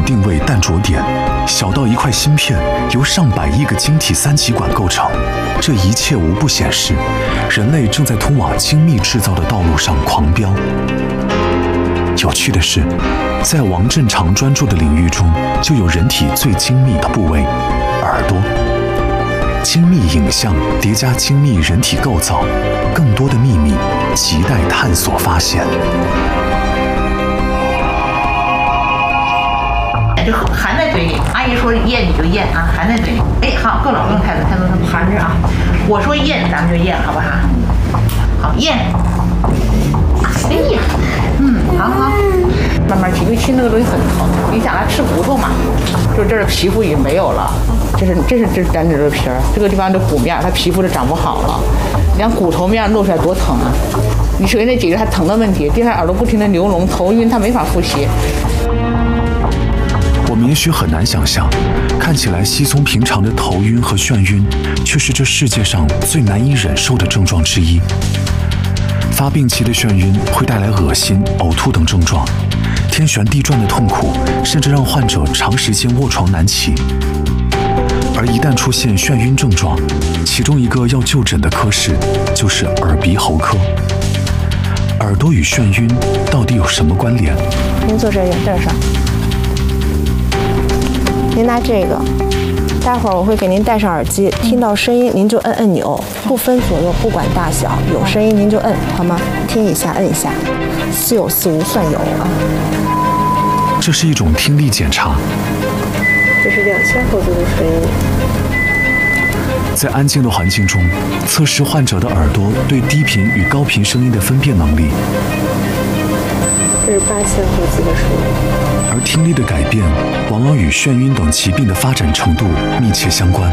定位淡着点，小到一块芯片由上百亿个晶体三极管构成，这一切无不显示，人类正在通往精密制造的道路上狂飙。有趣的是，在王振常专注的领域中，就有人体最精密的部位——耳朵。精密影像叠加精密人体构造，更多的秘密亟待探索发现。 就含在嘴里，阿姨说咽你就咽啊，含在嘴里。哎，好，够了，不用太多，含着啊。我说咽，咱们就咽，好不好？好，咽。哎呀，好，慢慢吃，因为吃那个东西很疼。你想它吃骨头嘛，就这儿皮肤已经没有了，这单指的皮儿，这个地方的骨面，它皮肤就长不好了。你看骨头面露出来多疼啊！你首先得解决它疼的问题，第二耳朵不停的流脓、头晕，它没法呼吸。 我们也许很难想象，看起来稀松平常的头晕和眩晕，却是这世界上最难以忍受的症状之一。发病期的眩晕会带来恶心、呕吐等症状，天旋地转的痛苦，甚至让患者长时间卧床难起。而一旦出现眩晕症状，其中一个要就诊的科室就是耳鼻喉科。耳朵与眩晕到底有什么关联？ 您坐这儿上。您拿这个，待会儿我会给您戴上耳机，听到声音您就摁按钮，不分左右，不管大小，有声音您就摁，好吗？听一下，摁一下，似有似无算有啊。 这是一种听力检查。 这是2000赫兹的声音。 在安静的环境中，测试患者的耳朵对低频与高频声音的分辨能力。 这是8000赫兹的声音。 而听力的改变，往往与眩晕等疾病的发展程度密切相关。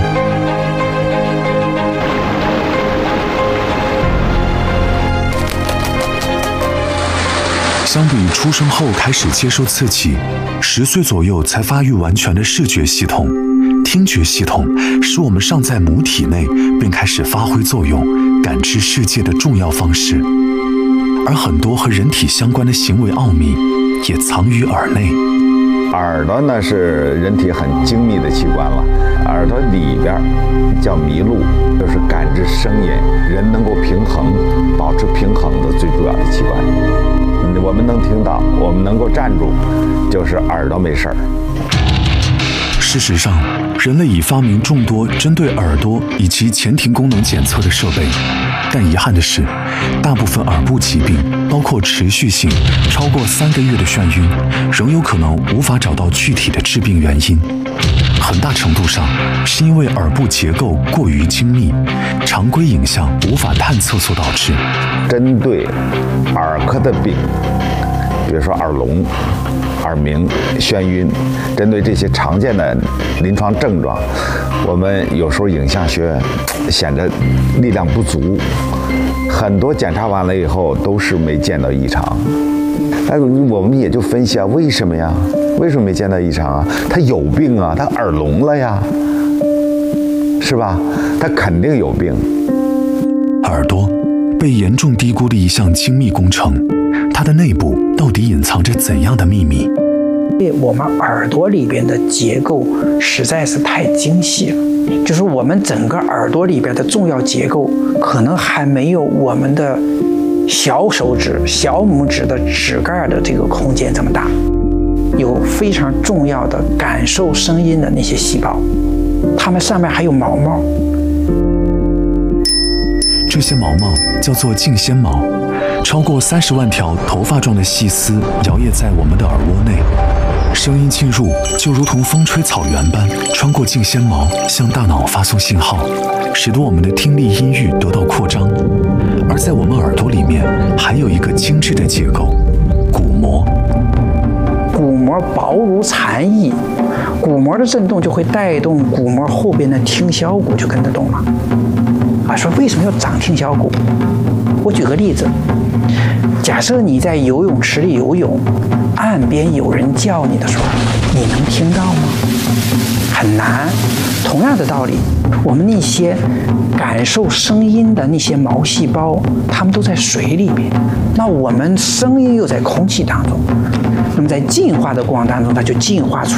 相比出生后开始接受刺激，10岁左右才发育完全的视觉系统，听觉系统是我们尚在母体内便开始发挥作用、感知世界的重要方式。而很多和人体相关的行为奥秘，也藏于耳内。 耳朵呢是人体很精密的器官了，耳朵里边叫麋鹿，就是感知声音，人能够平衡、保持平衡的最主要的器官。我们能听到，我们能够站住，就是耳朵没事儿。 事实上，人类已发明众多针对耳朵以及前庭功能检测的设备，但遗憾的是，大部分耳部疾病，包括持续性超过3个月的眩晕，仍有可能无法找到具体的致病原因。很大程度上是因为耳部结构过于精密，常规影像无法探测所导致。 针对耳科的病，比如说耳聋、耳鸣、眩晕，针对这些常见的临床症状，我们有时候影像学显得力量不足，很多检查完了以后都是没见到异常。但我们也就分析啊，为什么呀？为什么没见到异常啊？他有病啊，他耳聋了呀，是吧？他肯定有病。 耳朵被严重低估的一项精密工程，它的内部到底隐藏着怎样的秘密？ 我们耳朵里边的结构实在是太精细了，就是我们整个耳朵里边的重要结构，可能还没有我们的小手指、小拇指的指盖的这个空间这么大。有非常重要的感受声音的那些细胞，它们上面还有毛毛。 这些毛毛叫做颈纤毛，超过30万条头发状的细丝摇曳在我们的耳窝内，声音进入就如同风吹草原般穿过颈纤毛向大脑发送信号，使得我们的听力音域得到扩张。而在我们耳朵里面还有一个精致的结构——鼓膜。 鼓膜薄如蝉翼，鼓膜的震动就会带动鼓膜后边的听销骨就跟着动了。说为什么要长听销骨？我举个例子，假设你在游泳池里游泳，岸边有人叫你的时候，你能听到吗？很难。同样的道理，我们那些感受声音的那些毛细胞，它们都在水里面，那我们声音又在空气当中，那么在进化的过程当中，它就进化出